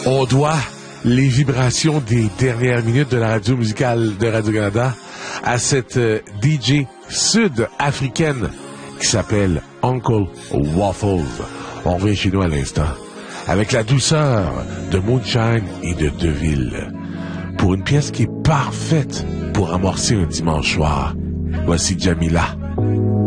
On doit les vibrations des dernières minutes de la radio musicale de Radio-Canada à cette DJ sud-africaine qui s'appelle Uncle Waffles. On revient chez nous à l'instant avec la douceur de Moonshine et de Deville pour une pièce qui est parfaite pour amorcer un dimanche soir. Voici Jamila.